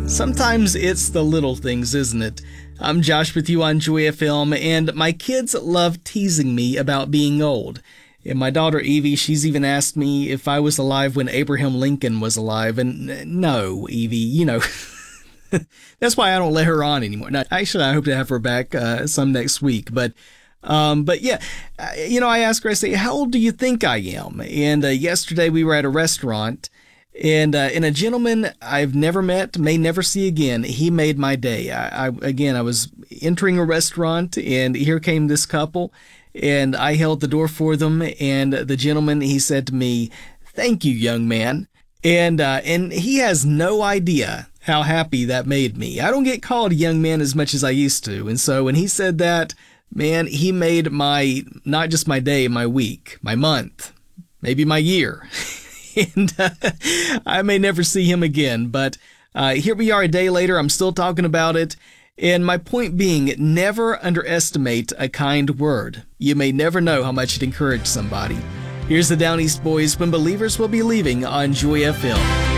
Sometimes it's the little things, isn't it? I'm Josh with you on Joy FM, and my kids love teasing me about being old. And my daughter Evie, she's even asked me if I was alive when Abraham Lincoln was alive. And no, Evie, that's why I don't let her on anymore. Now, actually, I hope to have her back some next week. But yeah, I asked her, I say, how old do you think I am? And yesterday we were at a restaurant. And a gentleman I've never met, may never see again, he made my day. I was entering a restaurant, and here came this couple, and I held the door for them, and the gentleman, he said to me, "Thank you, young man." And he has no idea how happy that made me. I don't get called a young man as much as I used to, and so when he said that, man, he made not just my day, my week, my month, maybe my year. And I may never see him again, but here we are a day later. I'm still talking about it. And my point being, never underestimate a kind word. You may never know how much it encouraged somebody. Here's the Down East Boys, When Believers Will Be Leaving on Joy FM.